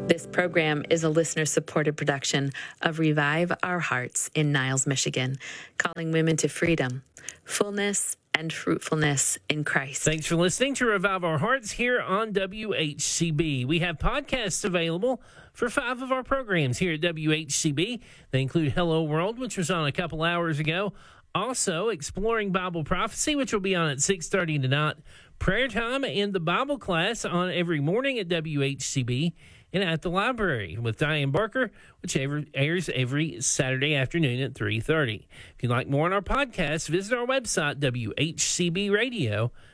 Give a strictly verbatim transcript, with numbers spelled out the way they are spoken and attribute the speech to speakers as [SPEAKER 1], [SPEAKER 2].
[SPEAKER 1] This program is a listener-supported production of Revive Our Hearts in Niles, Michigan, calling women to freedom, fullness, and fruitfulness in Christ.
[SPEAKER 2] Thanks for listening to Revive Our Hearts here on W H C B. We have podcasts available for five of our programs here at W H C B. They include Hello World, which was on a couple hours ago. Also, Exploring Bible Prophecy, which will be on at six thirty tonight. Prayer Time and the Bible class on every morning at W H C B and at the library with Diane Barker, which airs every Saturday afternoon at three thirty. If you'd like more on our podcast, visit our website, W H C B radio